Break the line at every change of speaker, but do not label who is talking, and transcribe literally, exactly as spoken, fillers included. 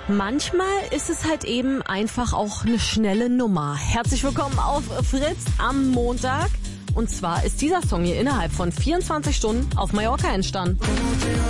Manchmal ist es halt eben einfach auch eine schnelle Nummer. Herzlich willkommen auf Fritz am Montag. Und zwar ist dieser Song hier innerhalb von vierundzwanzig Stunden auf Mallorca entstanden.